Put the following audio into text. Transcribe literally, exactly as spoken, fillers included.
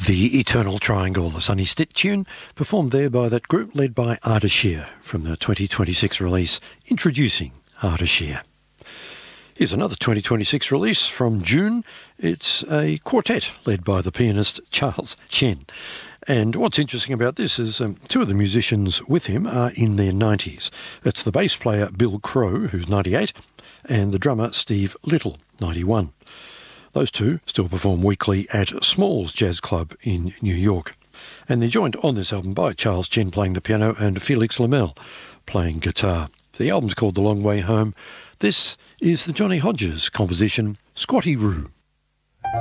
The Eternal Triangle, the Sonny Stitt tune, performed there by that group led by Ardeshir from the twenty twenty-six release, Introducing Ardeshir. Here's another twenty twenty-six release from June. It's a quartet led by the pianist Charles Chen. And what's interesting about this is um, two of the musicians with him are in their nineties. It's the bass player Bill Crow, who's ninety-eight, and the drummer Steve Little, ninety-one. Those two still perform weekly at Smalls Jazz Club in New York. And they're joined on this album by Charles Chen playing the piano and Felix Lamel playing guitar. The album's called The Long Way Home. This is the Johnny Hodges composition, Squatty Roo.